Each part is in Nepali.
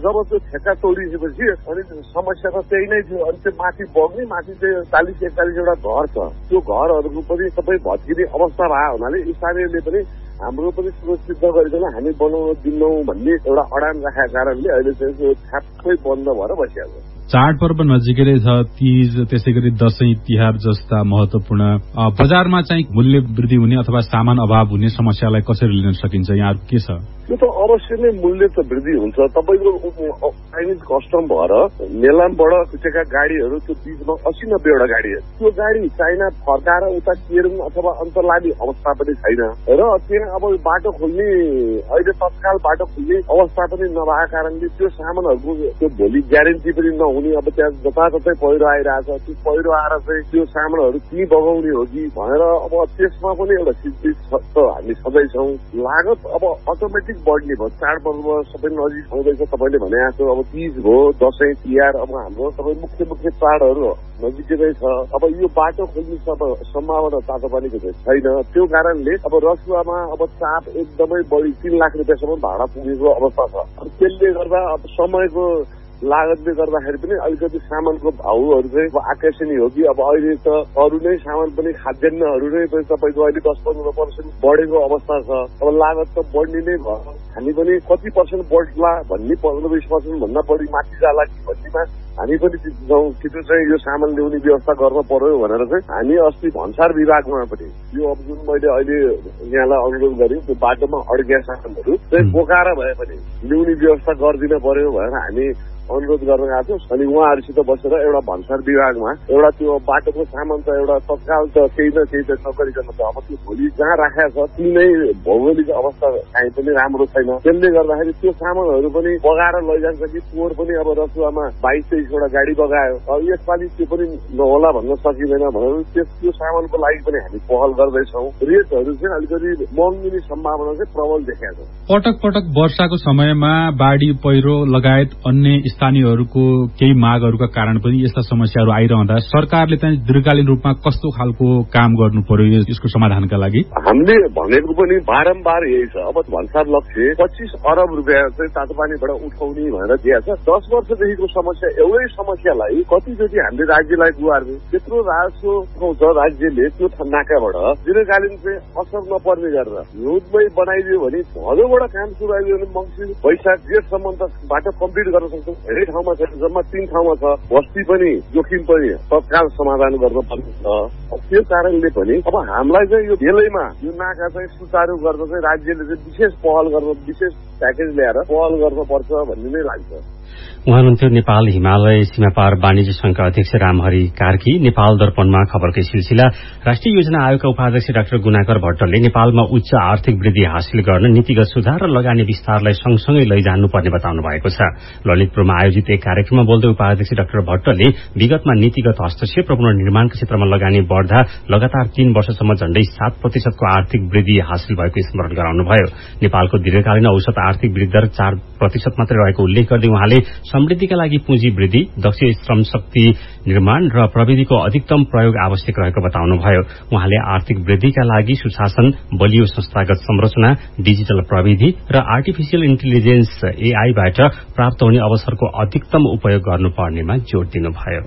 जब त्यो ठेक्का तोडिसकेपछि अनि समस्या त त्यही नै थियो। अनि त्यो माथि बग्ने माथि चाहिँ 40-41 घर छ, त्यो घरहरूको पनि सबै भत्किने अवस्था भएको हुनाले स्थानीयले पनि हाम्रो पनि सुरक्षित गरिकन हामी बनाउन दिन्नौँ भन्ने एउटा अडान राखेका कारणले अहिले चाहिँ त्यो ठ्याप्पै बन्द भएर बसिहाल्छ। चाडपर्व नजिकै छ, तीज, त्यसै गरी दशैं तिहार जस्ता महत्वपूर्ण बजारमा चाहिँ मूल्य वृद्धि हुने अथवा सामान अभाव हुने समस्यालाई कसरी लिन सकिन्छ? यहाँ के छ? त्यो त अवश्य नै मूल्य त वृद्धि हुन्छ। तपाईँको चाइनिज कस्टम भएर नेलामबाट खिचेका गाडीहरू त्यो बीचमा 80-90 गाडी, त्यो गाडी चाइना फर्काएर उता केरुङ अथवा अन्तर्लाने अवस्था पनि छैन र त्यहाँ अब बाटो खोल्ने अहिले तत्काल बाटो खोल्ने अवस्था पनि नभएको कारणले त्यो सामानहरूको त्यो भोलि ग्यारेन्टी पनि नहुने। अब त्यहाँ जताततै पहिरो आइरहेछ, त्यो पहिरो आएर चाहिँ त्यो सामानहरू के बगाउने हो कि भनेर अब त्यसमा पनि एउटा चिन्तित हामी सधैँ छौँ। लागत अब अटोमेटिक बढ्ने भयो। चाडपर्व सबै नजिक आउँदैछ, तपाईँले भने जस्तो अब तीज भयो, दशैं तिहार, अब हाम्रो सबै मुख्य चाडहरू नजिकै छ। अब यो बाटो खोल्ने सम्भावना तातो पानीको छैन। त्यो कारणले अब रसुवामा अब चाप एकदमै बढी 3 लाख रुपियाँसम्म भाडा पुगेको अवस्था छ। त्यसले गर्दा अब समयको लागतले गर्दाखेरि पनि अलिकति सामानको भाउहरू चाहिँ आकर्षणीय हो कि अब अहिले त अरू नै सामान पनि खाद्यान्नहरू नै तपाईँको अहिले 10-15% बढेको अवस्था छ। अब लागत त बढ्ने नै भयो। हामी पनि कति पर्सेन्ट बढ्ला भन्ने 15-20% भन्दा बढी माथि जाला कि भन्नेमा हामी पनि चिन्छौँ कि त्यो चाहिँ यो सामान ल्याउने व्यवस्था गर्न पर्यो भनेर चाहिँ हामी अस्ति भन्सार विभागमा पनि यो अब जुन मैले अहिले यहाँलाई अनुरोध गरेँ त्यो बाटोमा अड्किया सामानहरू चाहिँ बोकाएर भए पनि ल्याउने व्यवस्था गरिदिन पर्यो भनेर हामी अनुरोध गर्न गएको थियौँ। अनि उहाँहरूसित बसेर एउटा भन्सार विभागमा एउटा त्यो बाटोको सामान त एउटा तत्काल त केही न केही त नगरिकन त अब त्यो भोलि जहाँ राखेको छ ती नै भौगोलिक अवस्था काहीँ पनि राम्रो छैन। त्यसले गर्दाखेरि त्यो सामानहरू पनि बगाएर लैजान्छ कि पोहोर पनि अब रसुवामा 22-23 गाडी बगायो। अब यसपालि त्यो पनि नहोला भन्न सकिँदैन भनेर त्यो सामानको लागि पनि हामी पहल गर्दैछौँ। रेटहरू चाहिँ अलिकति महँगिने सम्भावना चाहिँ प्रबल देखाएको छ। पटक पटक वर्षाको समयमा बाढी पहिरो लगायत अन्य स्थानीयहरूको केही मागहरूका कारण पनि यस्ता समस्याहरू आइरहँदा सरकारले चाहिँ दीर्घकालीन रूपमा कस्तो खालको काम गर्नु पर्यो यसको समाधानका लागि? हामीले भनेको पनि बारम्बार यही छ। अब भन्सार लक्ष्य 25 अरब रुपियाँ चाहिँ तातो पानीबाट उठाउने भनेर दिएको छ। 10 वर्षदेखिको समस्या एउटै समस्यालाई कतिचोटि हामीले राज्यलाई गुहार्छौँ। त्यत्रो राजस्व उठाउँछ राज्यले त्यो नाकाबाट दीर्घकालीन चाहिँ असर नपर्ने गरेर हिउँदमै बनाइदियो भने भदौबाट काम सुरु आइदियो भने मङ्सिर वैशाख जेठसम्म त बाटो कम्प्लिट गर्न सक्छौँ। धेरै ठाउँमा छ, जम्मा 3 ठाउँमा छ। बस्ती पनि जोखिम पनि तत्काल समाधान गर्न पर्ने छ। त्यो कारणले पनि अब हामीलाई चाहिँ यो बेलैमा यो नाका चाहिँ सुचारू गर्न चाहिँ राज्यले चाहिँ विशेष पहल गर्न, विशेष प्याकेज ल्याएर पहल गर्नुपर्छ भन्ने नै लाग्छ। उहाँ हुनुहुन्थ्यो नेपाल हिमालय सीमापार वाणिज्य संघका अध्यक्ष रामहरि कार्की। नेपाल दर्पणमा खबरकै सिलसिला। राष्ट्रिय योजना आयोगका उपाध्यक्ष डाक्टर गुणाकर भट्टले नेपालमा उच्च आर्थिक वृद्धि हासिल गर्न नीतिगत सुधार र लगानी विस्तारलाई सँगसँगै लैजानुपर्ने बताउनु भएको छ। ललितपुरमा आयोजित एक कार्यक्रममा बोल्दै उपाध्यक्ष डाक्टर भट्टले विगतमा नीतिगत हस्तक्षेप र पुनर्निर्माणका क्षेत्रमा लगानी बढ्दा लगातार 3 वर्षसम्म झण्डै 7% को आर्थिक वृद्धि हासिल भएको स्मरण गराउनुभयो। नेपालको दीर्घकालीन औसत आर्थिक वृद्धि दर 4% मात्रै रहेको उल्लेख गर्दै उहाँले समृद्धिका लागि पुँजी वृद्धि, दक्ष श्रम शक्ति निर्माण र प्रविधिको अधिकतम प्रयोग आवश्यक रहेको बताउनुभयो। उहाँले आर्थिक वृद्धिका लागि सुशासन, बलियो संस्थागत संरचना, डिजिटल प्रविधि र आर्टिफिशियल इन्टेलिजेन्स एआईबाट प्राप्त हुने अवसरको अधिकतम उपयोग गर्नुपर्नेमा जोड़ दिनुभयो।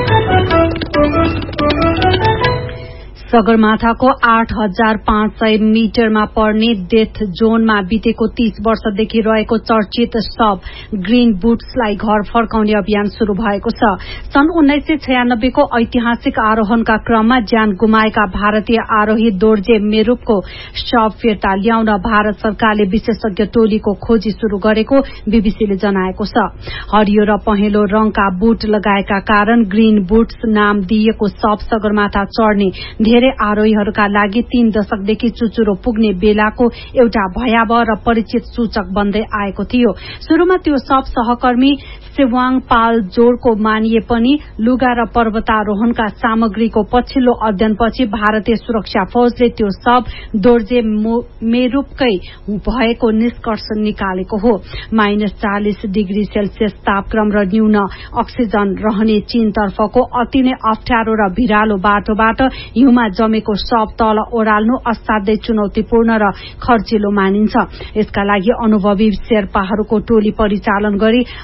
सगरमाथाको 8,500 मिटरमा पर्ने डेथ जोनमा बितेको 30 वर्षदेखि रहेको चर्चित शव ग्रीन बुट्सलाई घर फर्काउने अभियान शुरू भएको छ। सन् 1996 को ऐतिहासिक आरोहणका क्रममा ज्यान गुमाएका भारतीय आरोही दोर्जे मेरुपको शव फिर्ता ल्याउन भारत सरकारले विशेषज्ञ टोलीको खोजी शुरू गरेको बीबीसीले जनाएको छ। हरियो र पहेँलो रंगका बुट लगाएका कारण ग्रीन बुट्स नाम दिएको शव सगरमाथा चढ़ने धेरै आरोहीहरूका लागि 3 दशकदेखि चुचुरो पुग्ने बेलाको एउटा भयावह र परिचित सूचक बन्दै आएको थियो। शुरूमा त्यो शव सहकर्मी सेवाङ पाल जोरको मानिए पनि लुगा र पर्वतारोहणका सामग्रीको पछिल्लो अध्ययनपछि भारतीय सुरक्षा फौजले त्यो शव दोर्जे मेरुपकै भएको निष्कर्ष निकालेको हो। -40 डिग्री सेल्सियस तापक्रम र न्यून अक्सिजन रहने चीनतर्फको अति नै अप्ठ्यारो र भिरालो बाटोबाट हिउँमा जमेको शव तल ओह्राल्नु असाध्यै चुनौतीपूर्ण र खर्चिलो मानिन्छ। यसका लागि अनुभवी शेर्पाहरूको टोली परिचालन गरी